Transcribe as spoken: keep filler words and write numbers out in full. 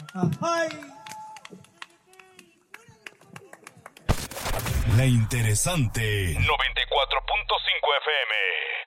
Ay. La interesante noventa y cuatro punto cinco F M.